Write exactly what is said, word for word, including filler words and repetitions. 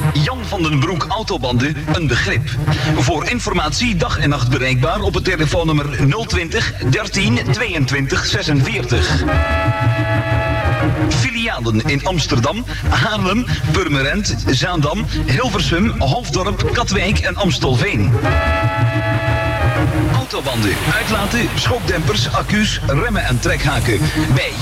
Jan van den Broek Autobanden, een begrip. Voor informatie dag en nacht bereikbaar op het telefoonnummer nul twintig dertien tweeëntwintig zesenveertig. Filialen in Amsterdam, Haarlem, Purmerend, Zaandam, Hilversum, Hoofddorp, Katwijk en Amstelveen. Autobanden, uitlaten, schokdempers, accu's, remmen en trekhaken. Bij